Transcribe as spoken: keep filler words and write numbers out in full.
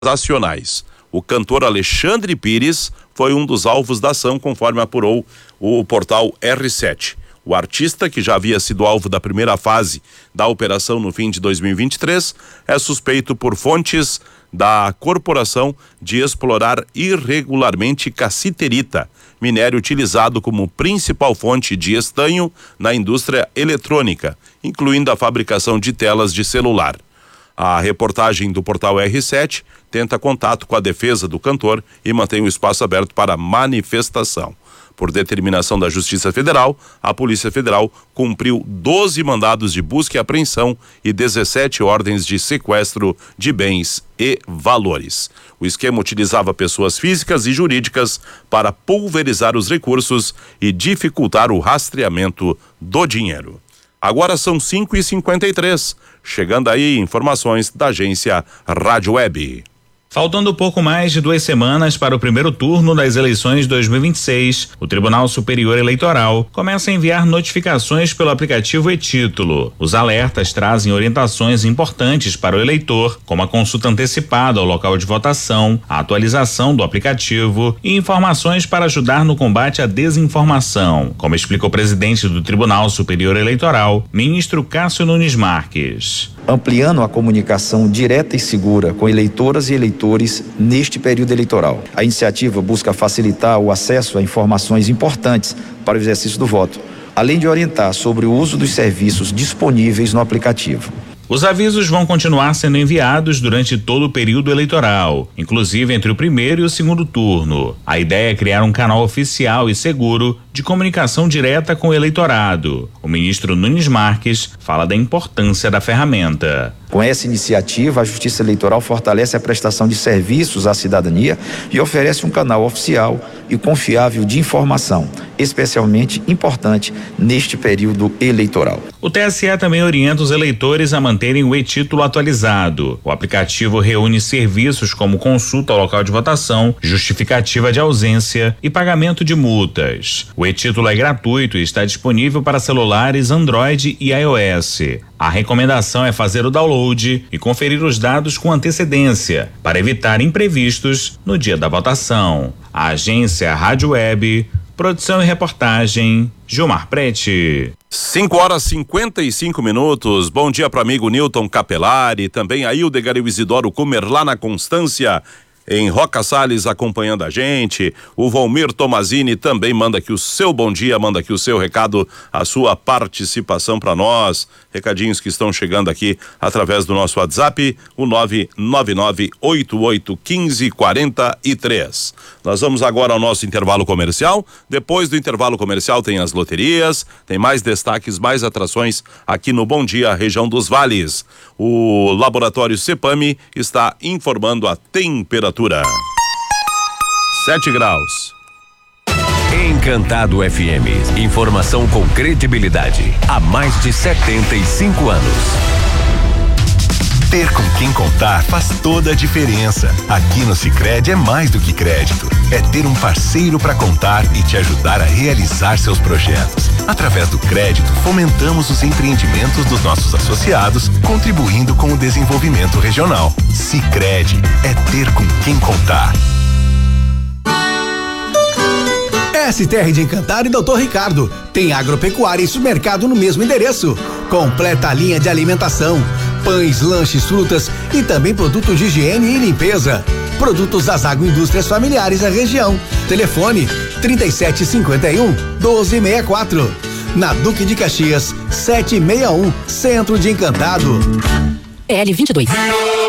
acionais. O cantor Alexandre Pires foi um dos alvos da ação, conforme apurou o portal R sete. O artista, que já havia sido alvo da primeira fase da operação no fim de dois mil e vinte e três, é suspeito por fontes da corporação de explorar irregularmente cassiterita, minério utilizado como principal fonte de estanho na indústria eletrônica, incluindo a fabricação de telas de celular. A reportagem do portal R sete tenta contato com a defesa do cantor e mantém o espaço aberto para manifestação. Por determinação da Justiça Federal, a Polícia Federal cumpriu doze mandados de busca e apreensão e dezessete ordens de sequestro de bens e valores. O esquema utilizava pessoas físicas e jurídicas para pulverizar os recursos e dificultar o rastreamento do dinheiro. Agora são cinco e cinquenta e três. Chegando aí informações da agência Rádio Web. Faltando pouco mais de duas semanas para o primeiro turno das eleições de dois mil e vinte e seis, o Tribunal Superior Eleitoral começa a enviar notificações pelo aplicativo e-Título. Os alertas trazem orientações importantes para o eleitor, como a consulta antecipada ao local de votação, a atualização do aplicativo e informações para ajudar no combate à desinformação, como explicou o presidente do Tribunal Superior Eleitoral, ministro Cássio Nunes Marques. Ampliando a comunicação direta e segura com eleitoras e eleitores neste período eleitoral. A iniciativa busca facilitar o acesso a informações importantes para o exercício do voto, além de orientar sobre o uso dos serviços disponíveis no aplicativo. Os avisos vão continuar sendo enviados durante todo o período eleitoral, inclusive entre o primeiro e o segundo turno. A ideia é criar um canal oficial e seguro de comunicação direta com o eleitorado. O ministro Nunes Marques fala da importância da ferramenta. Com essa iniciativa, a Justiça Eleitoral fortalece a prestação de serviços à cidadania e oferece um canal oficial e confiável de informação, especialmente importante neste período eleitoral. O T S E também orienta os eleitores a manterem o e-Título atualizado. O aplicativo reúne serviços como consulta ao local de votação, justificativa de ausência e pagamento de multas. O e-Título é gratuito e está disponível para celulares Android e iOS. A recomendação é fazer o download e conferir os dados com antecedência, para evitar imprevistos no dia da votação. A agência Rádio Web, produção e reportagem, Gilmar Prete. cinco horas e cinquenta e cinco minutos. Bom dia para o amigo Newton Capelari, também a Hildegar e o Isidoro Kumer lá na Constância, em Roca Salles, acompanhando a gente. O Valmir Tomazini também manda aqui o seu bom dia, manda aqui o seu recado, a sua participação para nós. Recadinhos que estão chegando aqui através do nosso WhatsApp, o nove nove nove oito oito um cinco quatro três. Nós vamos agora ao nosso intervalo comercial. Depois do intervalo comercial tem as loterias, tem mais destaques, mais atrações aqui no Bom Dia, região dos Vales. O laboratório Cepame está informando a temperatura. sete graus. Encantado F M. Informação com credibilidade. Há mais de setenta e cinco anos. Ter com quem contar faz toda a diferença. Aqui no Sicredi é mais do que crédito. É ter um parceiro para contar e te ajudar a realizar seus projetos. Através do crédito, fomentamos os empreendimentos dos nossos associados, contribuindo com o desenvolvimento regional. Sicredi é ter com quem contar. S T R de Encantado e doutor Ricardo. Tem agropecuária e supermercado no mesmo endereço. Completa a linha de alimentação, pães, lanches, frutas e também produtos de higiene e limpeza. Produtos das agroindústrias familiares da região. Telefone trinta e sete cinquenta e um, doze sessenta e quatro. Na Duque de Caxias, setecentos e sessenta e um, Centro de Encantado. L vinte e dois.